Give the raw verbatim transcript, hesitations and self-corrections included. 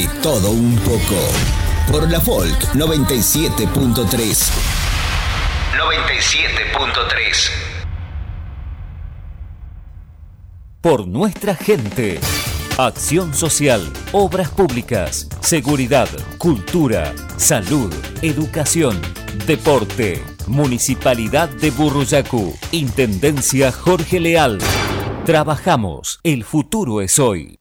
Todo un poco. Por la Folk noventa y siete punto tres. noventa y siete punto tres. Por nuestra gente. Acción social, obras públicas, seguridad, cultura, salud, educación, deporte. Municipalidad de Burruyacu. Intendencia Jorge Leal. Trabajamos. El futuro es hoy.